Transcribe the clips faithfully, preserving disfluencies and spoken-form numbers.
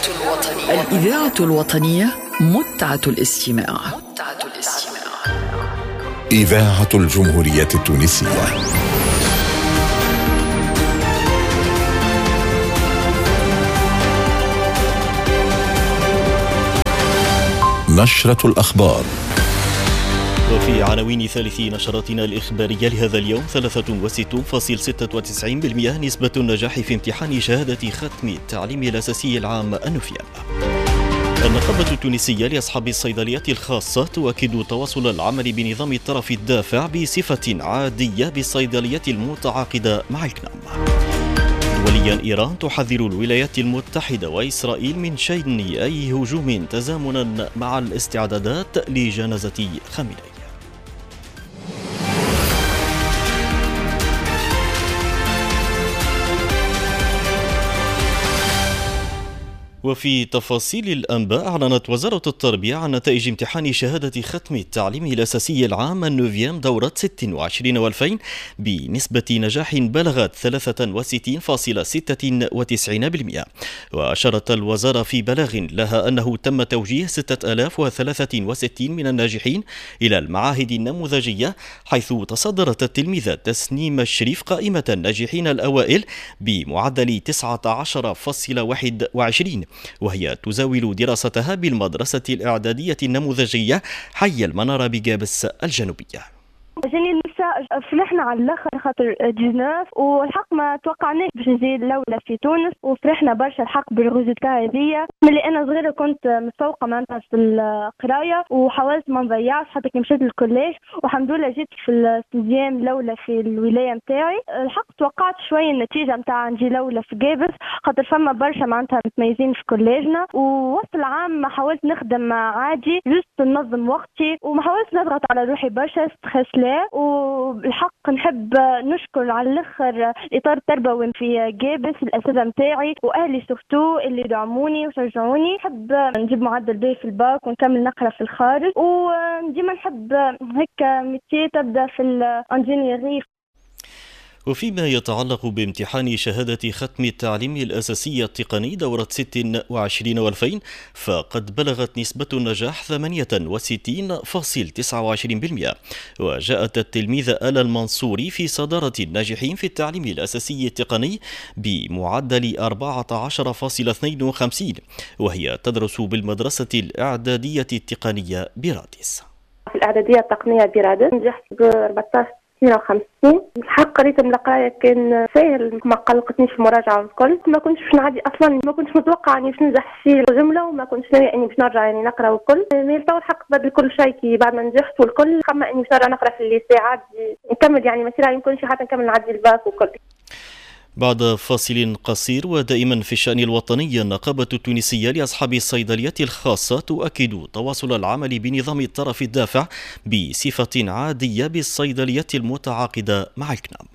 الوطنية. الإذاعة الوطنية متعة الاستماع. متعة الاستماع. إذاعة الجمهورية التونسية. نشرة الأخبار. وفي عناوين ثالث نشراتنا الإخبارية لهذا اليوم: ثلاثة وستين فاصلة ستة وتسعين بالمئة نسبة النجاح في امتحان شهادة ختم التعليم الأساسي العام النوفيام. النقابة التونسية لأصحاب الصيدليات الخاصة تؤكد تواصل العمل بنظام الطرف الدافع بصفة عادية بالصيدليات المتعاقدة مع الكنام. دوليا، إيران تحذر الولايات المتحدة وإسرائيل من شن أي هجوم تزامنا مع الاستعدادات لجنازة خامنئي. وفي تفاصيل الأنباء، أعلنت وزارة التربية عن نتائج امتحان شهادة ختم التعليم الأساسي العام النوفيام دورة ستة وعشرين والفين بنسبة نجاح بلغت ثلاثة وستين فاصلة ستة وتسعين بالمئة. وأشارت الوزارة في بلاغ لها أنه تم توجيه ستة آلاف وثلاثة وستين من الناجحين إلى المعاهد النموذجية، حيث تصدرت التلميذة تسنيم الشريف قائمة الناجحين الأوائل بمعدل تسعة عشر فاصلة واحد وعشرين، وهي تزاول دراستها بالمدرسة الإعدادية النموذجية حي المنارة بجابس الجنوبية. جاني النساء فرحنا على الاخر خاطر جيناف، والحق ما توقعناش باش نجي الاولى في تونس، وفرحنا برشا الحق بالريزلتا هذيا. ملي انا صغيره كنت متفوقه معناتها في القرايه وحاولت ما نضيعش حتى كي مشيت للكوليج، والحمد لله جيت في السيزيام الاولى في الولايه نتاعي. الحق توقعت شويه النتيجه نتاع نجي الاولى في جابس خاطر فما برشا معناتها متميزين في كوليجنا، ووسط العام ما حاولت نخدم عادي جست ننظم وقتي وما حاولت نضغط على روحي برشا ستريس. والحق نحب نشكر على الاخر الاطار التربوي في جابس، الاساتذه نتاعي واهلي سورتو اللي دعموني وشجعوني. نحب نجيب معدل باهي في الباك ونكمل نقرا في الخارج، وديما نحب هيك ميتي تبدا في الانجينيري. وفيما يتعلق بامتحان شهادة ختم التعليم الأساسي التقني دورة ستة وعشرين والفين، فقد بلغت نسبة النجاح ثمانية وستين فاصلة تسعة وعشرين بالمئة، وجاءت التلميذة آلا المنصوري في صدارة الناجحين في التعليم الأساسي التقني بمعدل أربعة عشر فاصلة اثنين وخمسين، وهي تدرس بالمدرسة الإعدادية التقنية برادس. في الإعدادية التقنية برادس نجحت ب أربعة عشر اثنين وخمسين. الحق قريت من القرايه كان ساهل، ما قلقتنيش المراجعه والكل. ما كنتش باش نعدي اصلا، ما كنتش متوقع اني باش ننجح في الجمله، وما كنتش ناوي اني باش نرجع يعني نقرا والكل. مي تو الحق بدل كل شيء كي بعد ما نجحت والكل خما اني باش نرجع نقرا في الليسي عادي نكمل يعني مسيره، يمكن شي حتى نكمل نعدي الباك والكل. بعد فاصل قصير ودائما في الشأن الوطني، النقابة التونسية لأصحاب الصيدليات الخاصة تؤكد تواصل العمل بنظام الطرف الدافع بصفة عادية بالصيدليات المتعاقدة مع الكنام.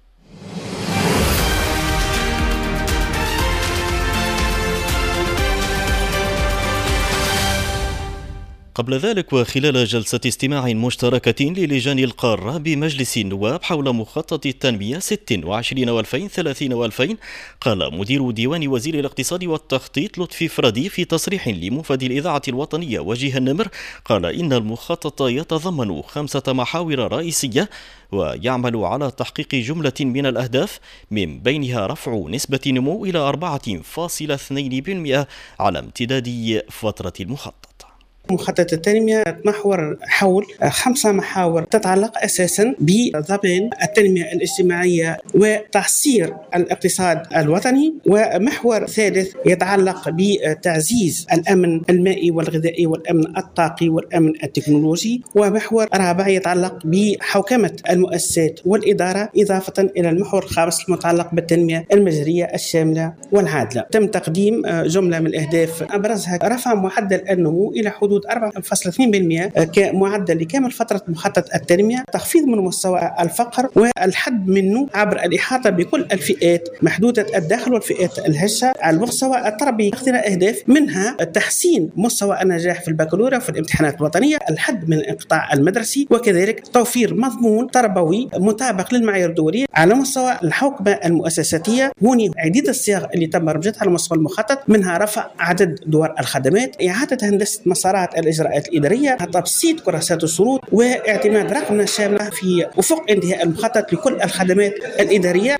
قبل ذلك، وخلال جلسة استماع مشتركة للجان القارة بمجلس النواب حول مخطط التنمية ستة وعشرين والفين ثلاثين والفين، قال مدير ديوان وزير الاقتصاد والتخطيط لطفي فردي في تصريح لموفد الإذاعة الوطنية وجيه النمر، قال إن المخطط يتضمن خمسة محاور رئيسية ويعمل على تحقيق جملة من الأهداف، من بينها رفع نسبة النمو إلى أربعة فاصلة اثنين بالمئة على امتداد فترة المخطط. مخطط التنمية محور حول خمسة محاور تتعلق أساسا بضمان التنمية الاجتماعية وتعصير الاقتصاد الوطني، ومحور ثالث يتعلق بتعزيز الأمن المائي والغذائي والأمن الطاقي والأمن التكنولوجي، ومحور رابع يتعلق بحوكمة المؤسسات والإدارة، إضافة إلى المحور الخامس المتعلق بالتنمية المجرية الشاملة والعادلة. تم تقديم جملة من الأهداف أبرزها رفع معدل النمو إلى حدود بحدود أربعة فاصلة اثنين بالمئة كمعدل لكامل فترة مخطط التنمية، تخفيض من مستوى الفقر والحد منه عبر الإحاطة بكل الفئات محدودة الدخل والفئات الهشة. على المستوى التربوي اختنا أهداف منها تحسين مستوى النجاح في البكالوريا وفي الامتحانات الوطنية، الحد من الانقطاع المدرسي، وكذلك توفير مضمون تربوي مطابق للمعايير الدولية. على مستوى الحوكمة المؤسساتية هوني عديد الصيغ اللي تم رمجتها على مستوى المخطط، منها رفع عدد دور الخدمات، إعادة هندسة مسارات الإجراءات الإدارية، تبسيط كراسات الشروط، واعتماد رقمنة شاملة في أفق انتهاء المخطط لكل الخدمات الإدارية.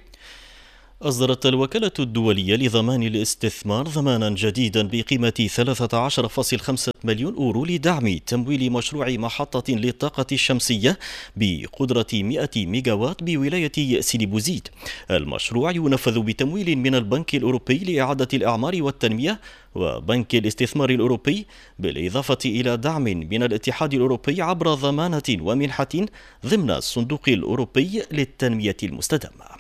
أصدرت الوكالة الدولية لضمان الاستثمار ضمانا جديدا بقيمة ثلاثة عشر فاصلة خمسة مليون أورو لدعم تمويل مشروع محطة للطاقة الشمسية بقدرة مئة ميجاوات بولاية سيدي بوزيد. المشروع ينفذ بتمويل من البنك الأوروبي لإعادة الإعمار والتنمية وبنك الاستثمار الأوروبي، بالإضافة إلى دعم من الاتحاد الأوروبي عبر ضمانة ومنحة ضمن الصندوق الأوروبي للتنمية المستدامة.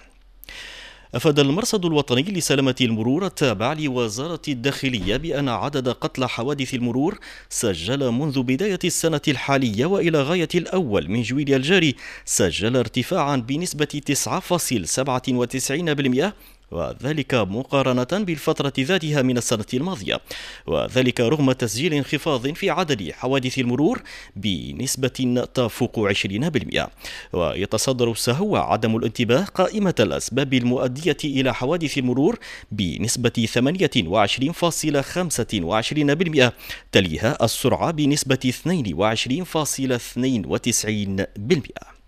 أفاد المرصد الوطني لسلامة المرور التابع لوزارة الداخلية بأن عدد قتلى حوادث المرور سجل منذ بداية السنة الحالية وإلى غاية الأول من جويليا الجاري سجل ارتفاعا بنسبة تسعة فاصلة سبعة وتسعين بالمئة، وذلك مقارنة بالفترة ذاتها من السنة الماضية، وذلك رغم تسجيل انخفاض في عدد حوادث المرور بنسبة تفوق عشرين بالمئة. ويتصدر السهو عدم الانتباه قائمة الأسباب المؤدية إلى حوادث المرور بنسبة ثمانية وعشرين فاصلة خمسة وعشرين بالمئة، تليها السرعة بنسبة اثنين وعشرين فاصلة اثنين وتسعين بالمئة.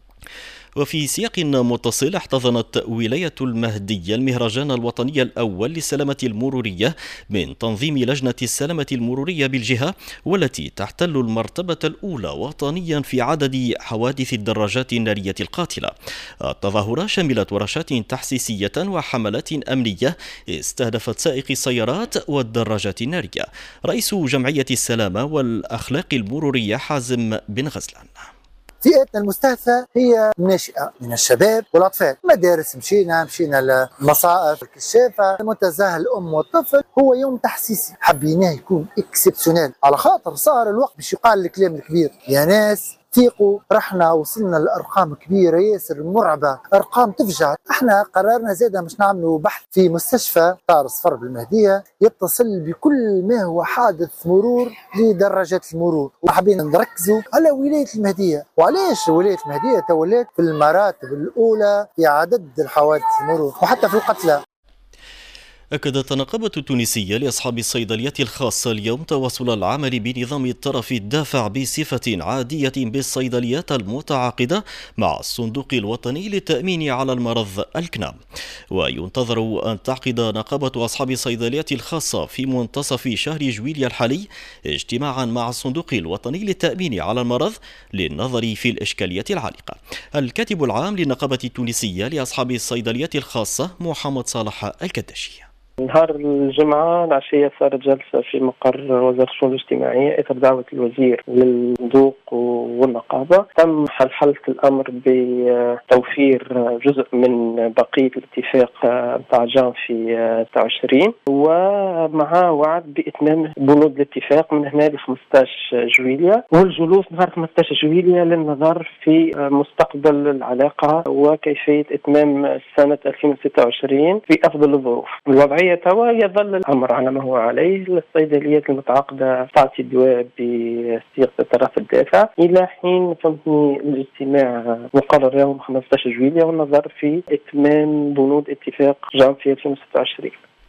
وفي سياق متصل، احتضنت ولاية المهدية المهرجان الوطني الأول للسلامة المرورية من تنظيم لجنة السلامة المرورية بالجهة، والتي تحتل المرتبة الأولى وطنيا في عدد حوادث الدراجات النارية القاتلة. التظاهرة شملت ورشات تحسيسية وحملات أمنية استهدفت سائقي السيارات والدراجات النارية. رئيس جمعية السلامة والأخلاق المرورية حازم بن غزلان: فئتنا المستهدفة هي الناشئة من الشباب والأطفال. مدارس مشينا مشينا لمصائف الكشافة، منتزه الأم والطفل هو يوم تحسيسي حبيناه يكون اكسبسيونيل، على خاطر صار الوقت باش يقال الكلام الكبير يا ناس ثيقوا. رحنا وصلنا لأرقام كبيرة ياسر مرعبة، أرقام تفجع. احنا قررنا زادا مش نعملوا بحث في مستشفى طار صفر بالمهدية يتصل بكل ما هو حادث مرور لدراجات المرور، وحابين نركزوا على ولاية المهدية. وعلاش ولاية المهدية تولات في المراتب الأولى في عدد الحوادث المرور وحتى في القتلى. أكدت النقابة التونسية لأصحاب الصيدليات الخاصة اليوم تواصل العمل بنظام الطرف الدافع بصفة عادية بالصيدليات المتعاقدة مع الصندوق الوطني للتأمين على المرض الكنام. وينتظر أن تعقد نقابة أصحاب الصيدليات الخاصة في منتصف شهر جويليا الحالي اجتماعا مع الصندوق الوطني للتأمين على المرض للنظر في الإشكالية العالقة. الكاتب العام للنقابة التونسية لأصحاب الصيدليات الخاصة محمد صالح الكداشي: نهار الجمعة العشية صارت جلسة في مقر وزارة الشؤون الاجتماعية إثر دعوة الوزير للصندوق والنقابة. تم حلحلة الأمر بتوفير جزء من بقية الاتفاق بتاع جان في ستة وعشرين، ومع وعد بإتمام بنود الاتفاق من هنا ل خمسة عشر جويليا، والجلوس نهار خمسة عشر جويليا للنظر في مستقبل العلاقة وكيفية إتمام سنة ألفين وستة وعشرين في أفضل الظروف. الوضعية توا يظل الأمر على ما هو عليه. الصيدليات المتعاقدة تعطي الدواء بصيغة الطرف الدافع إلى حين فهمتني الاجتماع مقرر يوم خمسة عشر جويليا والنظر في إتمام بنود اتفاق جان في ألفين وستة وعشرين.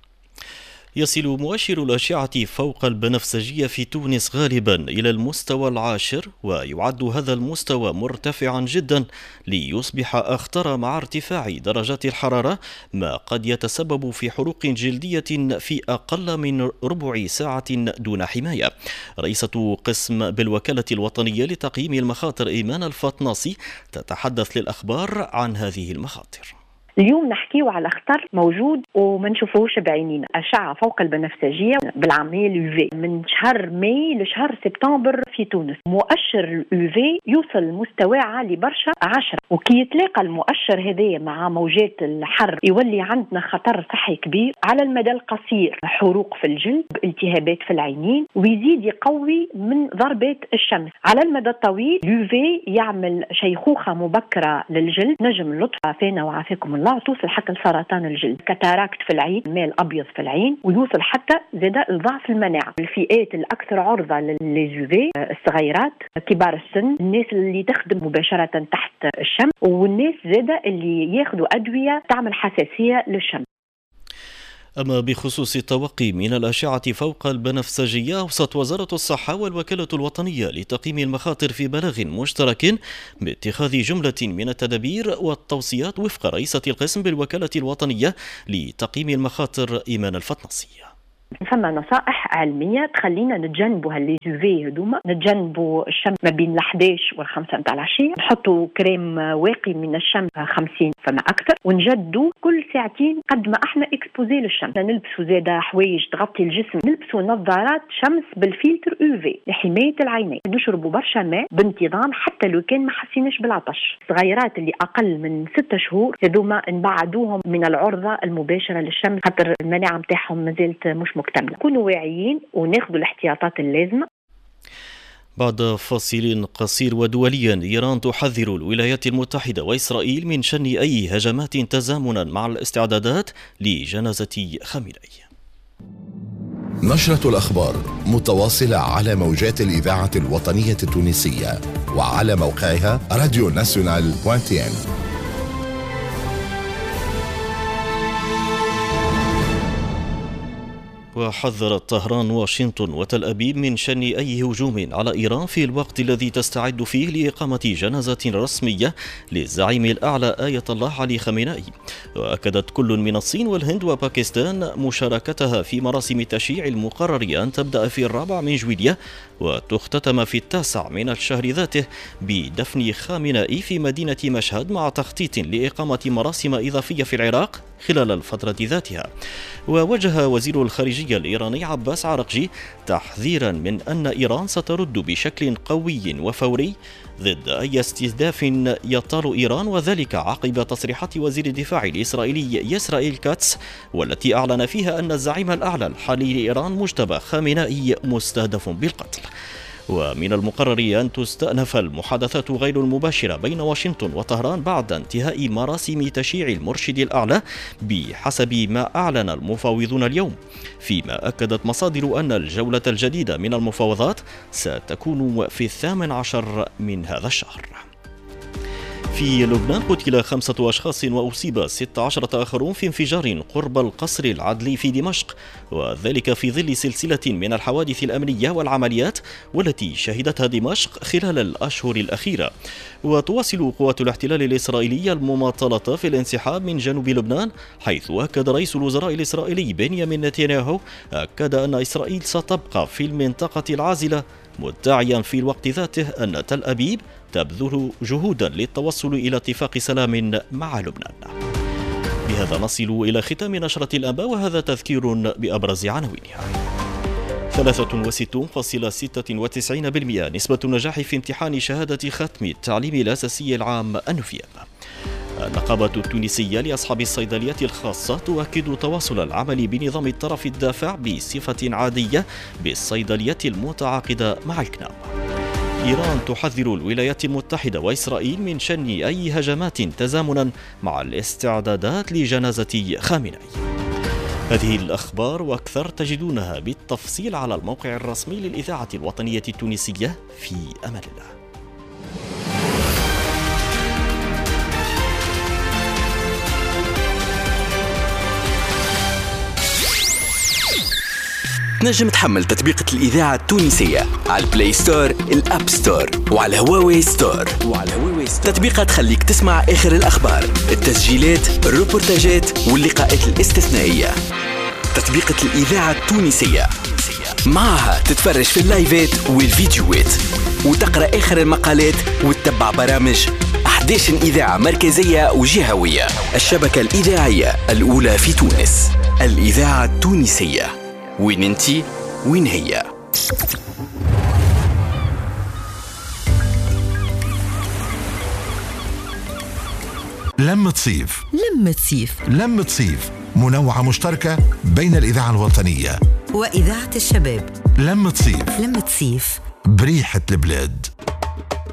يصل مؤشر الأشعة فوق البنفسجية في تونس غالبا إلى المستوى العاشر، ويعد هذا المستوى مرتفعا جدا ليصبح أخطر مع ارتفاع درجات الحرارة، ما قد يتسبب في حروق جلدية في أقل من ربع ساعة دون حماية. رئيسة قسم بالوكالة الوطنية لتقييم المخاطر إيمان الفطناصي تتحدث للأخبار عن هذه المخاطر. اليوم نحكيو على خطر موجود وما نشوفوش بعينينا، أشعة فوق البنفسجية بالعامية اليوفي من شهر ماي لشهر سبتمبر في تونس. مؤشر اليوفي يوصل مستوى عالي برشا عشرة، وكي يتلاقى المؤشر هذا مع موجات الحر يولي عندنا خطر صحي كبير على المدى القصير، حروق في الجلد، التهابات في العينين، ويزيد يقوي من ضربات الشمس. على المدى الطويل اليوفي يعمل شيخوخة مبكرة للجلد، نجم لطف عافانا وعافاكم الله توصل حتى لسرطان الجلد، كاتاراكت في العين، مال أبيض في العين، ويوصل حتى زاد لضعف المناعة. الفئات الأكثر عرضة لليوفي الصغيرات، كبار السن، الناس اللي تخدم مباشرة تحت الشمس، والناس زادة اللي ياخدوا أدوية تعمل حساسية للشمس. أما بخصوص التوقي من الأشعة فوق البنفسجية، أوصت وزارة الصحة والوكالة الوطنية لتقييم المخاطر في بلاغ مشترك باتخاذ جملة من التدابير والتوصيات وفق رئيسة القسم بالوكالة الوطنية لتقييم المخاطر إيمان الفطنسية. فما نصائح علمية تخلينا نتجنبوا هالليزوفي هدوما، نتجنبوا الشمس ما بين الحداش والخمسة متاع العشية، نحطوا كريم واقي من الشمس خمسين فما أكثر، ونجدوا كل ساعتين قد ما احنا اكسبوزي للشمس. نلبسوا زادة حوايج تغطي الجسم، نلبسوا نظارات شمس بالفلتر يوفي لحماية العينين، نشربوا برشا ماء بانتظام حتى لو كان ما حسيناش بالعطش. الصغيرات اللي أقل من ستة شهور هذوما نبعدوهم من العرضة المباشرة للشمس، خاطر المناعة متاعهم مازالت مش مكتملة. كونوا واعيين وناخذوا الاحتياطات اللازمة. بعد فاصل قصير ودوليا، إيران تحذر الولايات المتحدة وإسرائيل من شن أي هجمات تزامنا مع الاستعدادات لجنازة خامنئي. نشرة الأخبار متواصلة على موجات الإذاعة الوطنية التونسية وعلى موقعها راديو ناسيونال دوت تي ان. وحذرت طهران واشنطن وتل أبيب من شن أي هجوم على إيران في الوقت الذي تستعد فيه لإقامة جنازة رسمية للزعيم الأعلى آية الله علي خامنئي. وأكدت كل من الصين والهند وباكستان مشاركتها في مراسم التشييع المقرر أن تبدأ في الرابع من جويلية وتختتم في التاسع من الشهر ذاته بدفن خامنئي في مدينة مشهد، مع تخطيط لإقامة مراسم إضافية في العراق خلال الفترة ذاتها. ووجه وزير الخارجية الإيراني عباس عرقجي تحذيرا من أن إيران سترد بشكل قوي وفوري ضد أي استهداف يطال إيران، وذلك عقب تصريحات وزير الدفاع الإسرائيلي يسرائيل كاتس، والتي أعلن فيها أن الزعيم الأعلى الحالي لإيران مجتبى خامنئي مستهدف بالقتل. ومن المقرر أن تستأنف المحادثات غير المباشرة بين واشنطن وطهران بعد انتهاء مراسم تشييع المرشد الأعلى بحسب ما أعلن المفاوضون اليوم، فيما أكدت مصادر أن الجولة الجديدة من المفاوضات ستكون في الثامن عشر من هذا الشهر. في لبنان قتل خمسة أشخاص وأصيب ستة عشر آخرون في انفجار قرب القصر العدلي في دمشق، وذلك في ظل سلسلة من الحوادث الأمنية والعمليات والتي شهدتها دمشق خلال الأشهر الأخيرة. وتواصل قوات الاحتلال الإسرائيلية المماطلة في الانسحاب من جنوب لبنان، حيث أكد رئيس الوزراء الإسرائيلي بنيامين نتنياهو أكد أن إسرائيل ستبقى في المنطقة العازلة، مدعيا في الوقت ذاته أن تل أبيب تبذل جهودا للتوصل إلى اتفاق سلام مع لبنان. بهذا نصل إلى ختام نشرة الأنباء، وهذا تذكير بأبرز عناوينها. ثلاثة وستون فاصلة ستة وتسعين بالمئة نسبة النجاح في امتحان شهادة ختم التعليم الأساسي العام النوفيام. النقابة التونسية لأصحاب الصيدليات الخاصة تؤكد تواصل العمل بنظام الطرف الدافع بصفة عادية بالصيدليات المتعاقدة مع الكنام. إيران تحذر الولايات المتحدة وإسرائيل من شن أي هجمات تزامنا مع الاستعدادات لجنازة خامنئي. هذه الأخبار وأكثر تجدونها بالتفصيل على الموقع الرسمي للإذاعة الوطنية التونسية. في أمان الله. تنجم تحمل تطبيقة الإذاعة التونسية على البلاي ستور، الأب ستور، وعلى هواوي ستور. وعلى هواوي ستور تطبيقة تخليك تسمع آخر الأخبار، التسجيلات، الروبورتاجات واللقاءات الاستثنائية. تطبيقة الإذاعة التونسية معها تتفرج في اللايفات والفيديوهات وتقرأ آخر المقالات وتتبع برامج أحدث إحدى عشر إذاعة مركزية وجهوية. الشبكة الإذاعية الأولى في تونس، الإذاعة التونسية. وين انتي وين هي؟ لمة صيف لمة صيف لمة صيف منوعة مشتركة بين الإذاعة الوطنية وإذاعة الشباب. لمة صيف لمة صيف بريحة البلاد.